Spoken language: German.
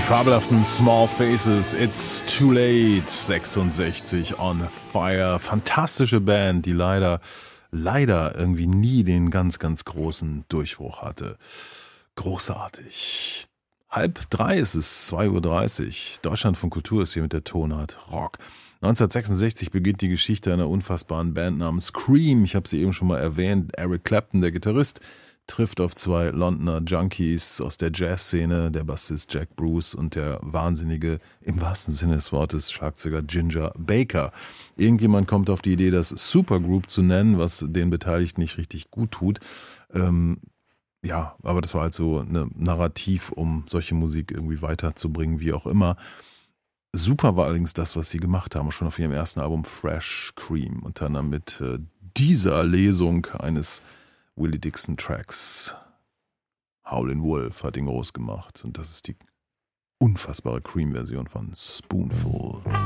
Fabelhaften Small Faces, It's Too Late, 66 on Fire. Fantastische Band, die leider irgendwie nie den ganz, ganz großen Durchbruch hatte. Großartig. 2:30 ist es, 2:30 Uhr. Deutschlandfunk Kultur ist hier mit der Tonart Rock. 1966 beginnt die Geschichte einer unfassbaren Band namens Cream. Ich habe sie eben schon mal erwähnt. Eric Clapton, der Gitarrist, trifft auf zwei Londoner Junkies aus der Jazzszene, der Bassist Jack Bruce und der wahnsinnige, im wahrsten Sinne des Wortes, Schlagzeuger Ginger Baker. Irgendjemand kommt auf die Idee, das Supergroup zu nennen, was den Beteiligten nicht richtig gut tut. Ja, aber das war halt so ein Narrativ, um solche Musik irgendwie weiterzubringen, wie auch immer. Super war allerdings das, was sie gemacht haben, schon auf ihrem ersten Album Fresh Cream, unter anderem mit dieser Lesung eines Willie Dixon Tracks. Howlin' Wolf hat ihn groß gemacht und das ist die unfassbare Cream-Version von Spoonful.